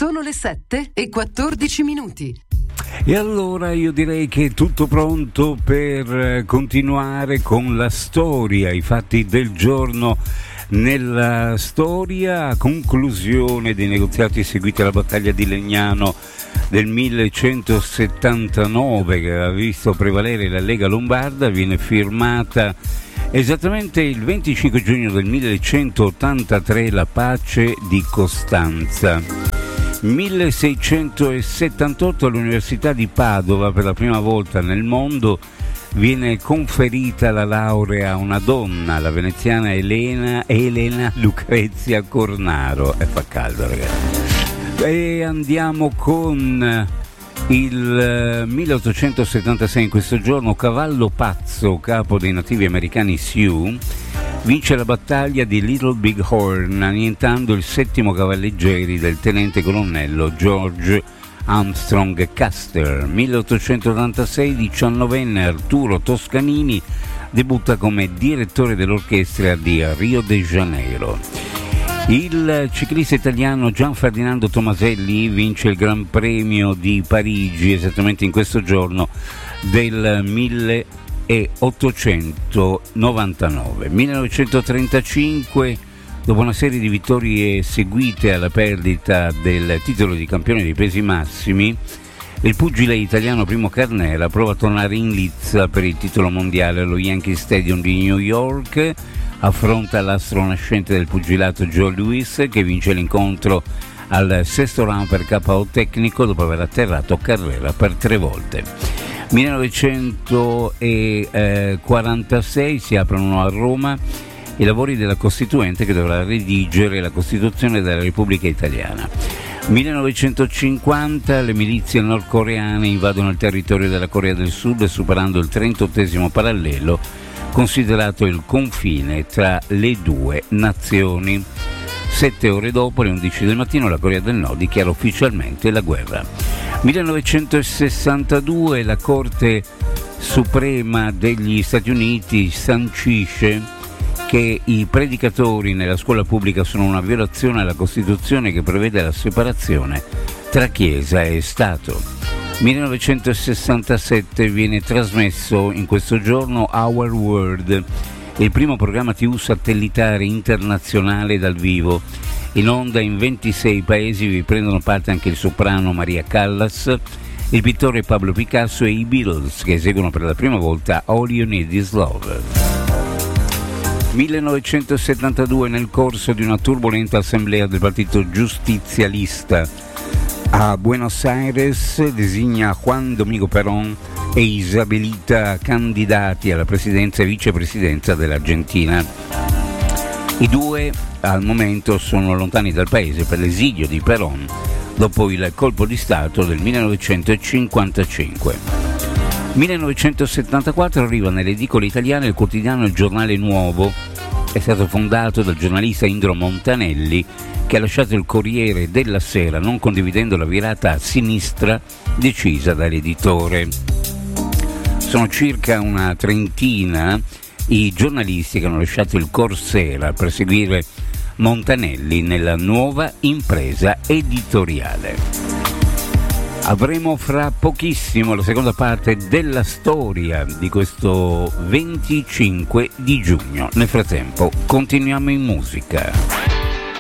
Sono le 7:14. E allora io direi che è tutto pronto per continuare con la storia, i fatti del giorno. Nella storia, a conclusione dei negoziati seguiti alla battaglia di Legnano del 1179, che aveva visto prevalere la Lega Lombarda, viene firmata esattamente il 25 giugno del 1183 la pace di Costanza. 1678 all'Università di Padova, per la prima volta nel mondo, viene conferita la laurea a una donna, la veneziana Elena Lucrezia Cornaro. E fa caldo, ragazzi. E andiamo con il 1876. In questo giorno Cavallo Pazzo, capo dei nativi americani Sioux, vince la battaglia di Little Big Horn, annientando il 7° cavalleggeri del tenente colonnello George Armstrong Custer. 1886, 19enne Arturo Toscanini debutta come direttore dell'orchestra di Rio de Janeiro. Il ciclista italiano Gian Ferdinando Tomaselli vince il Gran Premio di Parigi esattamente in questo giorno del 1899. 1935, dopo una serie di vittorie seguite alla perdita del titolo di campione dei pesi massimi, il pugile italiano Primo Carnera prova a tornare in lizza per il titolo mondiale allo Yankee Stadium di New York. Affronta l'astro nascente del pugilato Joe Louis, che vince l'incontro al 6° round per KO tecnico dopo aver atterrato Carrera per 3 volte. 1946 si aprono a Roma i lavori della Costituente, che dovrà redigere la Costituzione della Repubblica Italiana. 1950 le milizie nordcoreane invadono il territorio della Corea del Sud, superando il 38° parallelo, considerato il confine tra le due nazioni. 7 ore dopo, alle 11 del mattino, la Corea del Nord dichiara ufficialmente la guerra. 1962 la Corte Suprema degli Stati Uniti sancisce che i predicatori nella scuola pubblica sono una violazione alla Costituzione, che prevede la separazione tra Chiesa e Stato. 1967 viene trasmesso in questo giorno Our World, il primo programma TV satellitare internazionale dal vivo. In onda in 26 paesi vi prendono parte anche il soprano Maria Callas, il pittore Pablo Picasso e i Beatles, che eseguono per la prima volta All You Need Is Love. 1972, nel corso di una turbolenta assemblea del Partito Giustizialista a Buenos Aires, designa Juan Domingo Perón e Isabelita candidati alla presidenza e vicepresidenza dell'Argentina. I due al momento sono lontani dal paese per l'esilio di Perón dopo il colpo di Stato del 1955. 1974 arriva nelle edicole italiane il quotidiano Il Giornale Nuovo. È stato fondato dal giornalista Indro Montanelli, che ha lasciato il Corriere della Sera non condividendo la virata a sinistra decisa dall'editore. Sono circa una trentina i giornalisti che hanno lasciato il Corsera per seguire Montanelli nella nuova impresa editoriale. Avremo fra pochissimo la seconda parte della storia di questo 25 di giugno. Nel frattempo continuiamo in musica.